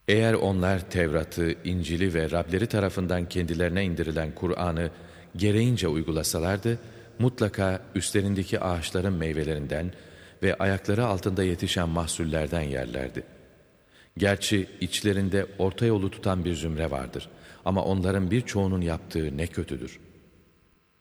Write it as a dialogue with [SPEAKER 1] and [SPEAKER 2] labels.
[SPEAKER 1] Eğer onlar Tevrat'ı, İncil'i ve Rableri tarafından kendilerine indirilen Kur'an'ı gereğince uygulasalardı, mutlaka üstlerindeki ağaçların meyvelerinden ve ayakları altında yetişen mahsullerden yerlerdi. Gerçi içlerinde orta yolu tutan bir zümre vardır ama onların birçoğunun yaptığı ne kötüdür.